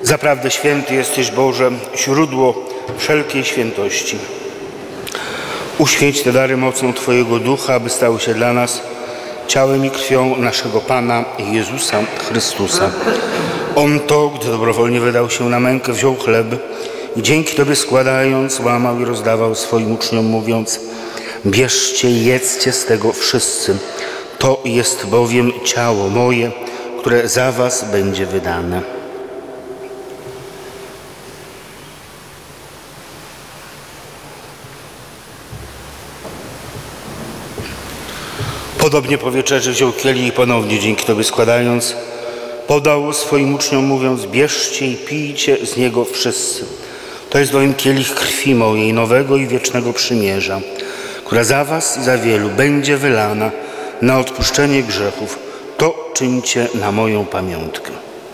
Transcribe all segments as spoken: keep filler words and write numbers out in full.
Zaprawdę święty jesteś, Boże, źródło wszelkiej świętości. Uświęć te dary mocą Twojego Ducha, aby stały się dla nas ciałem i krwią naszego Pana Jezusa Chrystusa. On to, gdy dobrowolnie wydał się na mękę, wziął chleb i dzięki Tobie składając, łamał i rozdawał swoim uczniom, mówiąc: bierzcie i jedzcie z tego wszyscy. To jest bowiem ciało moje, które za was będzie wydane. Podobnie po wieczerzy wziął kielich i ponownie dzięki Tobie składając, podał swoim uczniom, mówiąc: bierzcie i pijcie z niego wszyscy. To jest bowiem kielich krwi mojej, nowego i wiecznego przymierza, która za was i za wielu będzie wylana na odpuszczenie grzechów. To czyńcie na moją pamiątkę.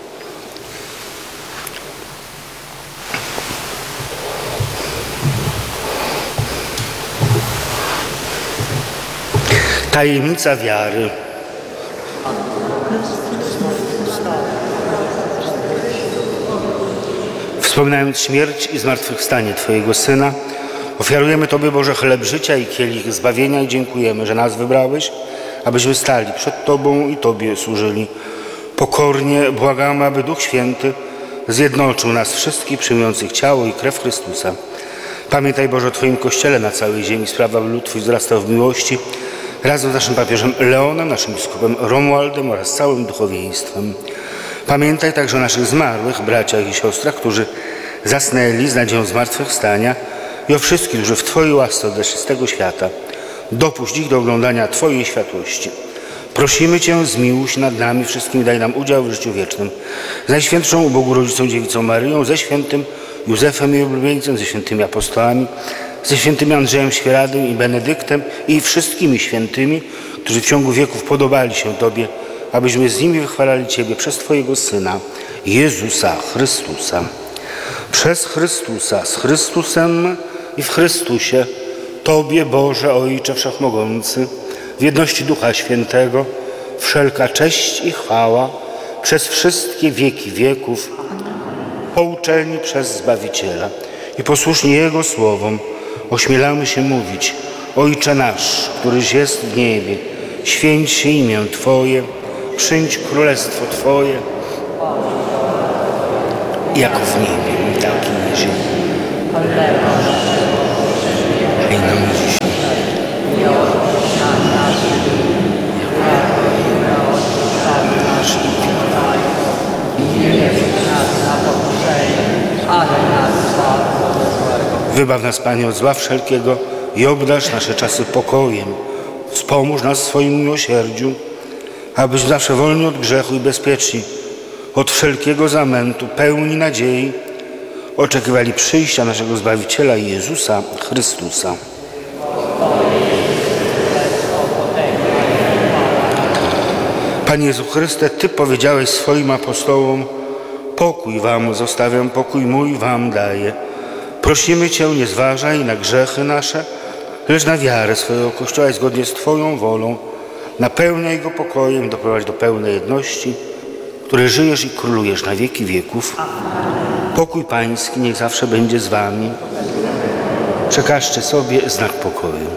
Tajemnica wiary. Wspominając śmierć i zmartwychwstanie Twojego Syna, ofiarujemy Tobie, Boże, chleb życia i kielich zbawienia i dziękujemy, że nas wybrałeś, abyśmy stali przed Tobą i Tobie służyli. Pokornie błagamy, aby Duch Święty zjednoczył nas wszystkich przyjmujących ciało i krew Chrystusa. Pamiętaj, Boże, o Twoim Kościele na całej ziemi, sprawa, by lud Twój wzrastał w miłości, razem z naszym papieżem Leonem, naszym biskupem Romualdem oraz całym duchowieństwem. Pamiętaj także o naszych zmarłych braciach i siostrach, którzy zasnęli z nadzieją zmartwychwstania, i o wszystkich, którzy w Twojej łasce odeszli z tego świata. Dopuść ich do oglądania Twojej światłości. Prosimy Cię, zmiłuj się nad nami wszystkimi, daj nam udział w życiu wiecznym. Z Najświętszą u Bogu Rodzicą Dziewicą Maryją, ze świętym Józefem i oblubieńcem, ze świętymi apostołami, ze świętym Andrzejem Świeradem i Benedyktem i wszystkimi świętymi, którzy w ciągu wieków podobali się Tobie, abyśmy z nimi wychwalali Ciebie przez Twojego Syna, Jezusa Chrystusa. Przez Chrystusa, z Chrystusem i w Chrystusie, Tobie, Boże, Ojcze Wszechmogący, w jedności Ducha Świętego, wszelka cześć i chwała przez wszystkie wieki wieków, pouczeni przez Zbawiciela i posłuszni Jego słowom, ośmielamy się mówić: Ojcze nasz, któryś jest w niebie, święć się imię Twoje, przyjdź królestwo Twoje, jako w niebie, tak i na ziemi. Daj nam dzisiaj wybaw nas, Panie, od zła wszelkiego i obdarz nasze czasy pokojem. Wspomóż nas w swoim miłosierdziu, abyśmy zawsze wolni od grzechu i bezpieczni od wszelkiego zamętu, pełni nadziei, oczekiwali przyjścia naszego Zbawiciela Jezusa Chrystusa. Panie Jezu Chryste, Ty powiedziałeś swoim apostołom: pokój wam zostawiam, pokój mój wam daję. Prosimy Cię, nie zważaj na grzechy nasze, lecz na wiarę swojego Kościoła i zgodnie z Twoją wolą napełniaj go pokojem, doprowadź do pełnej jedności, który żyjesz i królujesz na wieki wieków. Pokój Pański niech zawsze będzie z Wami. Przekażcie sobie znak pokoju.